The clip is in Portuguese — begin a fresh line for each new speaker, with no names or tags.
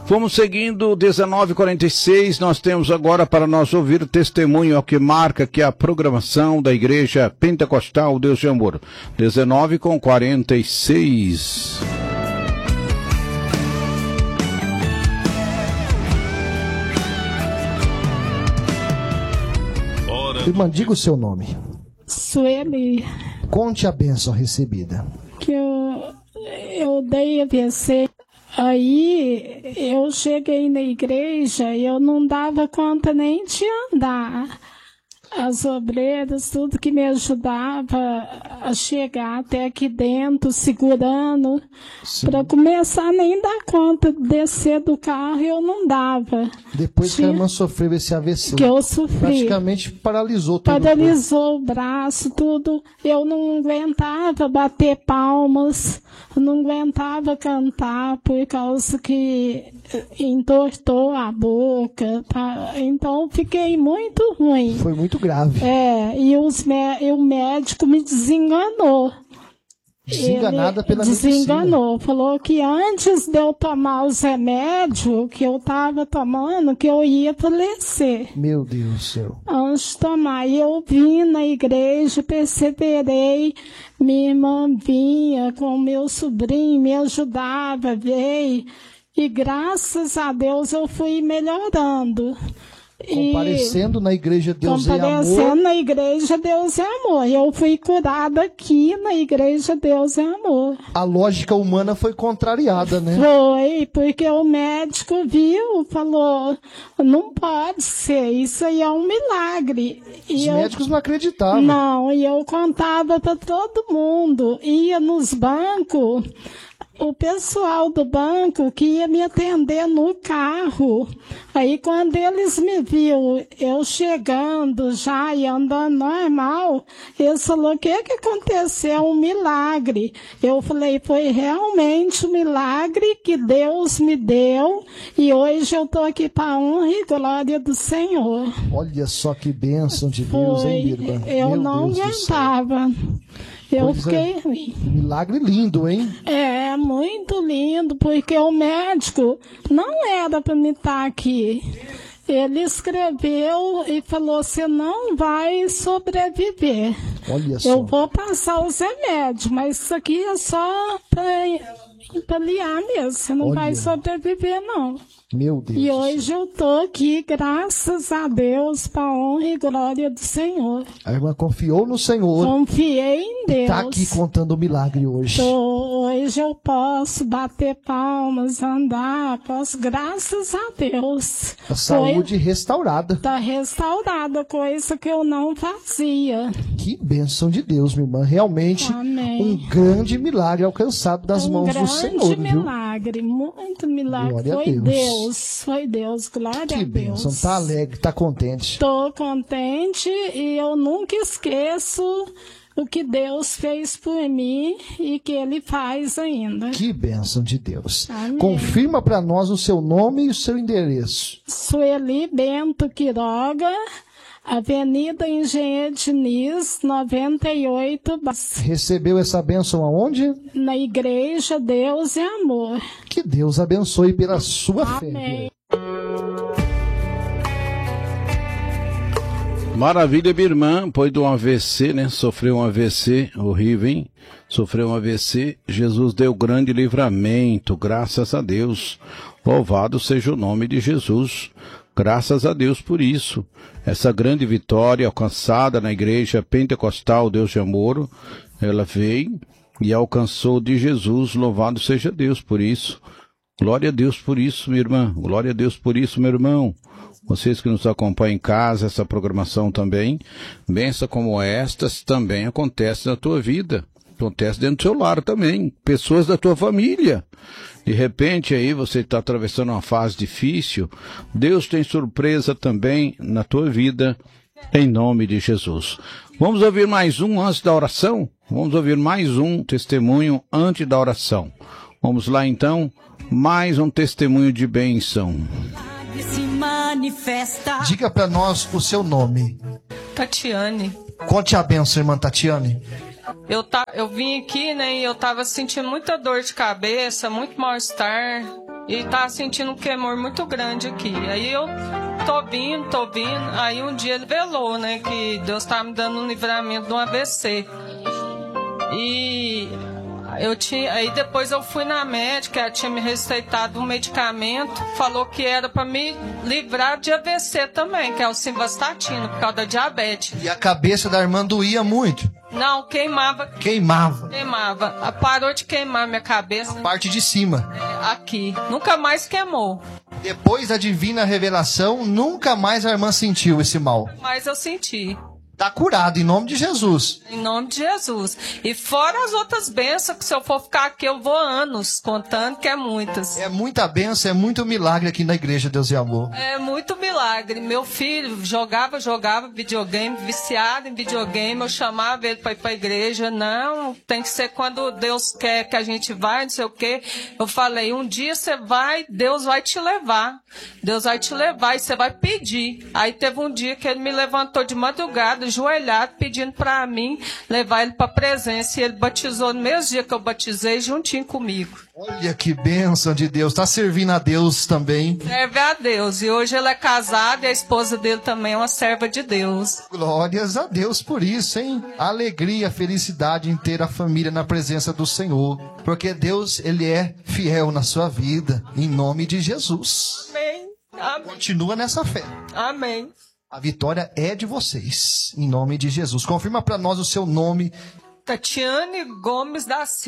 Vamos seguindo, 19h46, nós temos agora para nós ouvir o testemunho ao que marca que a programação da Igreja Pentecostal Deus de Amor. 19h46.
Irmã, diga o seu nome.
Sueli.
Conte a bênção recebida.
Que eu dei AVC. Aí eu cheguei na igreja e eu não dava conta nem de andar. As obreiras, tudo que me ajudava a chegar até aqui dentro, segurando, para começar a nem dar conta de descer do carro, eu não dava.
Depois que a irmã sofreu esse AVC,
que eu sofri,
praticamente paralisou tudo.
Paralisou o braço, tudo. Eu não aguentava bater palmas, não aguentava cantar, por causa que entortou a boca. Tá? Então, fiquei muito ruim.
Foi muito grave.
E o médico me desenganou.
Desenganada pela medicina.
Desenganou. Falou que antes de eu tomar os remédios que eu estava tomando, que eu ia falecer.
Meu Deus do céu.
Antes de tomar. E eu vim na igreja, perseverei. Minha irmã vinha com o meu sobrinho, me ajudava, veio. E graças a Deus eu fui melhorando.
Comparecendo na igreja Deus é Amor.
Comparecendo na igreja Deus é Amor. Eu fui curada aqui na igreja Deus é Amor.
A lógica humana foi contrariada, né?
Foi, porque o médico viu, falou, não pode ser, isso aí é um milagre.
Os médicos não acreditavam.
Não, e eu contava para todo mundo, ia nos bancos. O pessoal do banco que ia me atender no carro. Aí quando eles me viram, eu chegando já e andando normal, eles falaram, o que aconteceu? Um milagre. Eu falei, foi realmente um milagre que Deus me deu e hoje eu estou aqui para a honra e glória do Senhor.
Olha só que bênção de Deus, hein, Birba?
Eu não aguentava. Eu fiquei ruim.
Milagre lindo, hein?
Muito lindo, porque o médico não era para me estar aqui. Ele escreveu e falou, você não vai sobreviver.
Olha só.
Eu vou passar os remédios, mas isso aqui é só para aliar mesmo. Você não vai sobreviver, não.
Meu Deus.
E hoje eu tô aqui, graças a Deus, para a honra e glória do Senhor.
A irmã confiou no Senhor.
Confiei em Deus.
Está aqui contando o milagre hoje.
Hoje eu posso bater palmas, andar, posso, graças a Deus.
A saúde restaurada.
Está restaurada, coisa que eu não fazia.
Que bênção de Deus, minha irmã. Realmente, um grande milagre alcançado das mãos do Senhor.
Um grande milagre, muito milagre.
Glória
foi Deus, glória a Deus.
Que bênção, tá alegre, tá contente.
Estou contente e eu nunca esqueço o que Deus fez por mim e que Ele faz ainda.
Que bênção de Deus.
Amém.
Confirma para nós o seu nome e o seu endereço.
Sueli Bento Quiroga, Avenida Engenheiro Diniz, 98.
Recebeu essa bênção aonde?
Na igreja Deus é Amor.
Que Deus abençoe pela sua
Amém.
fé.
Maravilha, minha irmã, depois de um AVC, né? Sofreu um AVC horrível, hein? Sofreu um AVC, Jesus deu grande livramento, graças a Deus. Louvado seja o nome de Jesus. Graças a Deus por isso. Essa grande vitória alcançada na igreja pentecostal Deus de Amor, ela veio e alcançou de Jesus. Louvado seja Deus por isso. Glória a Deus por isso, minha irmã. Glória a Deus por isso, meu irmão. Vocês que nos acompanham em casa, essa programação também, bênçãos como estas também acontecem na tua vida. Acontece dentro do seu lar também. Pessoas da tua família. De repente aí você está atravessando uma fase difícil. Deus tem surpresa também na tua vida, em nome de Jesus. Vamos ouvir mais um antes da oração? Vamos ouvir mais um testemunho antes da oração. Vamos lá então, mais um testemunho de bênção.
Diga para nós o seu nome.
Tatiane.
Conte a bênção, irmã Tatiane.
Eu vim aqui, né, e eu tava sentindo muita dor de cabeça, muito mal-estar. E tá sentindo um queimor muito grande aqui. Aí eu tô vindo. Aí um dia ele velou, né? Que Deus tá me dando um livramento de um AVC. E aí depois eu fui na médica, ela tinha me receitado um medicamento, falou que era para me livrar de AVC também, que é o simvastatina, por causa da diabetes.
E a cabeça da irmã doía muito?
Não, queimava.
Queimava.
Parou de queimar minha cabeça.
A parte de cima.
Aqui. Nunca mais queimou.
Depois da divina revelação, nunca mais a irmã sentiu esse mal.
Mas eu senti.
Tá curado, em nome de Jesus.
Em nome de Jesus. E fora as outras bênçãos, que se eu for ficar aqui, eu vou anos contando, que é muitas.
É muita bênção, é muito milagre aqui na igreja Deus e Amor.
É muito milagre. Meu filho jogava videogame, viciado em videogame. Eu chamava ele para ir para a igreja. Não, tem que ser quando Deus quer que a gente vá, não sei o quê. Eu falei, um dia você vai, Deus vai te levar. Deus vai te levar e você vai pedir. Aí teve um dia que ele me levantou de madrugada, ajoelhado, pedindo para mim levar ele para a presença. E ele batizou no mesmo dia que eu batizei, juntinho comigo.
Olha que bênção de Deus. Está servindo a Deus também.
Serve a Deus. E hoje ele é casado e a esposa dele também é uma serva de Deus.
Glórias a Deus por isso, hein? Alegria, felicidade em ter a família na presença do Senhor. Porque Deus, Ele é fiel na sua vida. Em nome de Jesus.
Amém. Amém.
Continua nessa fé.
Amém.
A vitória é de vocês, em nome de Jesus. Confirma para nós o seu nome.
Tatiane Gomes da Silva.